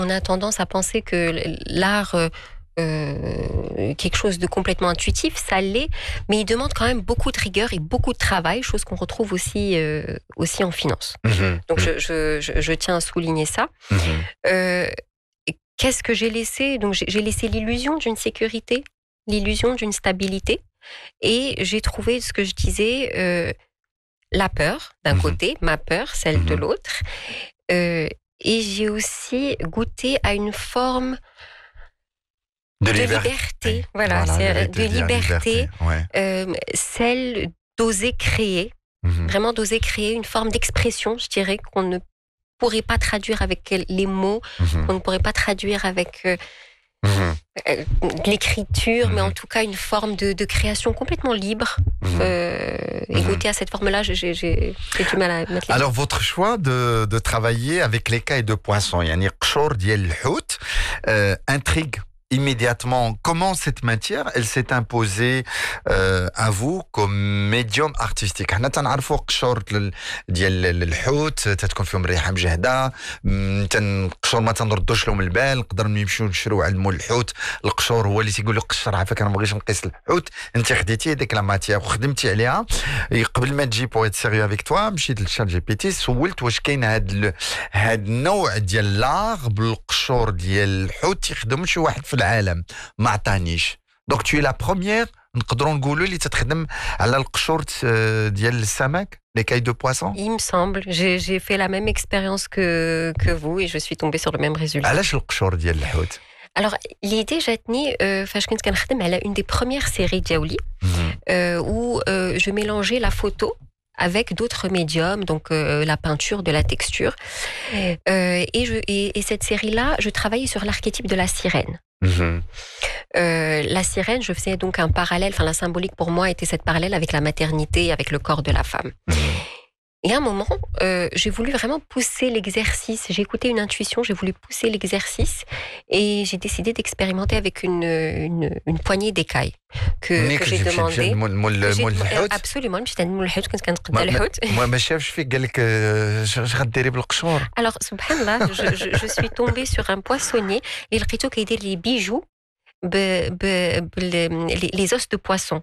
on a tendance à penser que l'art, quelque chose de complètement intuitif, ça l'est, mais il demande quand même beaucoup de rigueur et beaucoup de travail, chose qu'on retrouve aussi en finance. Donc je tiens à souligner ça. Qu'est-ce que j'ai laissé? Donc j'ai laissé l'illusion d'une sécurité, l'illusion d'une stabilité, et j'ai trouvé ce que je disais, la peur d'un côté, ma peur, celle de l'autre, et j'ai aussi goûté à une forme de liberté. Voilà, de liberté, ouais. Celle d'oser créer, vraiment d'oser créer une forme d'expression, je dirais, qu'on ne pourrait pas traduire avec les mots, qu'on ne pourrait pas traduire avec l'écriture, mais en tout cas une forme de création complètement libre. Et goûter à cette forme-là, j'ai du mal à mettre les... Alors, votre choix de travailler avec l'écaille de poisson, yani qshor diel l'hout, intrigue immédiatement. Comment cette matière, elle s'est imposée à vous comme médium artistique? حنا تنعرفوا قشور ديال الحوت تتكون فيهم ريحه مجهده، قشور ما تنردوش لهم البال، نقدر نمشيو نشريو عند مول الحوت القشور هو اللي تيقول لك قشر عافاك انا ما بغيتش نقيس الحوت، انت خديتي هذيك لا ماتيير وخدمتي عليها. قبل ما تجي بو ايت سيريو افيك توا مشيت للشات جي بي تي سولت واش كاين هاد النوع ديال لار بالقشور ديال الحوت يخدم شي واحد في العالم، ما عطانيش. دونك tu es la première نقدروا نقولوا اللي تتخدم على القشور ديال السمك l'écaille de poisson. Il me semble, j'ai fait la même expérience que vous et je suis tombée sur le même résultat. علاش القشور ديال الحوت؟ Alors l'idée جاتني فاش كنت كنخدم على une des premières séries ديالي où je mélangeais la photo avec d'autres médiums, donc la peinture, de la texture. Et cette série-là, je travaillais sur l'archétype de la sirène. La sirène, je faisais donc un parallèle, enfin la symbolique pour moi était cette parallèle avec la maternité, avec le corps de la femme. Et à un moment, j'ai voulu vraiment pousser l'exercice. J'ai écouté une intuition, j'ai voulu pousser l'exercice et j'ai décidé d'expérimenter avec une poignée d'écailles que j'ai demandé. Absolument, مشيت عند مول الحوت كنت كنقدا الحوت. ما شافش فيك قال لك اش غديري بالقشور. Alors subhanallah, je suis tombée sur un poissonnier اللي لقيتو كيدير لي بيجو les os de poisson.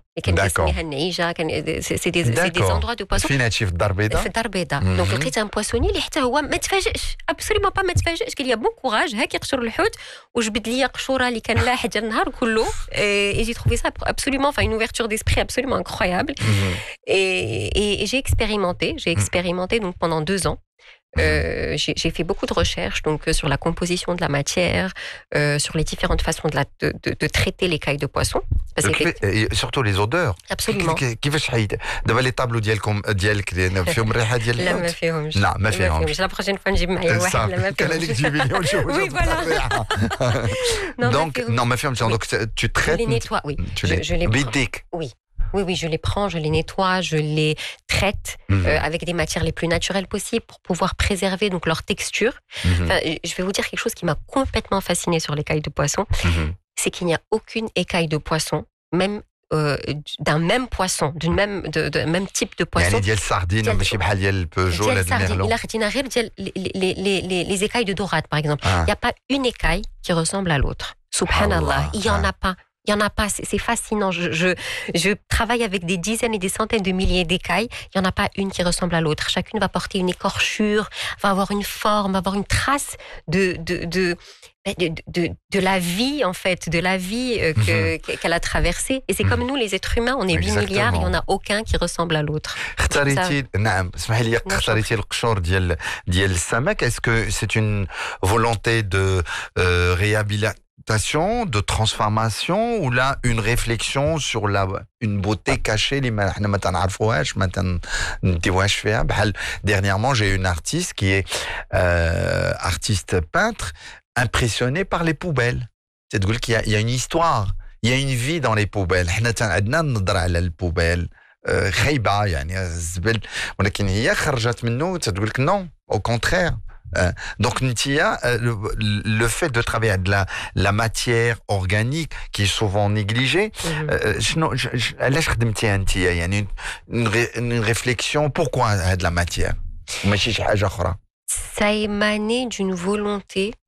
C'est des endroits de poisson. في الدار البيضاء. في الدار البيضاء. دونك لقيت ان بواسوني اللي حتى هو ما تفاجئش، ابسوليومون با ما تفاجئش، قال لي بون كوراج هاك يقشر الحوت، وجبد لي قشوره اللي كان لاحق ديال النهار كله. Et j'ai trouvé ça absolument, enfin une ouverture d'esprit absolument incroyable. Et j'ai expérimenté donc pendant 2 ans. J'ai fait beaucoup de recherches donc sur la composition de la matière, sur les différentes façons de traiter l'écaille de poisson. Et surtout les odeurs. Absolument. كيفاش حيد دابا لي طابلو ديالك فيهم الريحه ديال لا ما فيهمش. لا ما فيهمش. لا بروشين فوا نجيب معايا واحد لا ما فيهمش. كان عليك تجيبي لي ونشوف وي فوالا. Donc non ما فيهمش. Donc tu traites. Je les nettoie, oui. Je les بيديك. Oui, je les prends, je les nettoie, je les traite avec des matières les plus naturelles possibles pour pouvoir préserver donc leur texture. Enfin, je vais vous dire quelque chose qui m'a complètement fascinée sur l'écaille de poisson, c'est qu'il n'y a aucune écaille de poisson, même d'un même poisson, d'un même type de poisson. يعني ديال السردين ماشي بحال ديال البوجو ولا ديال المرلو. إلا خدينا غير ديال les écailles de dorade par exemple. Il n'y a pas une écaille qui ressemble à l'autre. Subhanallah, il y en a pas. Il n'y en a pas, c'est fascinant. Je travaille avec des dizaines et des centaines de milliers d'écailles. Il n'y en a pas une qui ressemble à l'autre. Chacune va porter une écorchure, va avoir une forme, va avoir une trace de la vie, en fait, de la vie qu'elle a traversée. Et c'est comme nous, les êtres humains, on est 8 milliards, il n'y en a aucun qui ressemble à l'autre. اسمحي لي اختاريتي القشور ديال السمك. Est-ce que c'est une volonté de réhabilitation, de transformation, ou là une réflexion sur une beauté cachée اللي ما احنا ما تنعرفوهاش ما نديوهاش فيها؟ بحال dernièrement j'ai une artiste qui est artiste peintre impressionnée par les poubelles. تقول لك il y a une histoire, il y a une vie dans les poubelles. احنا عندنا نظرة على البوبيل خايبة يعني الزبل، ولكن هي خرجت منه تقول لك non, au contraire. Donc Ntia, le fait de travailler de la matière organique qui est souvent négligée, علاش خدمتيها انت؟ يعني une réflexion pourquoi de la matière ماشي شي حاجة أخرى. Ça émanait d'une volonté